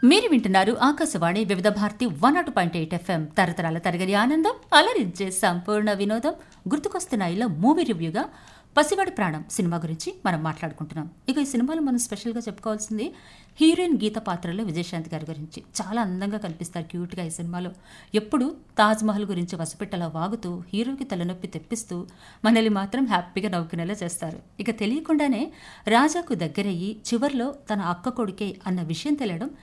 మీరు వింటున్నారు ఆకాశవాణి వివిధ భారతి 102.8 FM తరతరాల తరగని ఆనందం అలరించే సంపూర్ణ వినోదం. గుర్తుకొస్తున్నాయిలో మూవీ రివ్యూగా పసివాడి ప్రాణం సినిమా గురించి మనం మాట్లాడుకుంటున్నాం. ఇక ఈ సినిమాలో మనం స్పెషల్గా చెప్పుకోవాల్సింది హీరోయిన్ గీత పాత్రలో విజయశాంతి గారి గురించి. చాలా అందంగా కనిపిస్తారు క్యూట్గా ఈ సినిమాలో. ఎప్పుడు తాజ్మహల్ గురించి వసపెట్టలా వాగుతూ హీరోకి తలనొప్పి తెప్పిస్తూ మనల్ని మాత్రం హ్యాపీగా నవ్వుకునేలా చేస్తారు. ఇక తెలియకుండానే రాజాకు దగ్గరయ్యి చివర్లో తన అక్క కొడుకే అన్న విషయం తెలియడం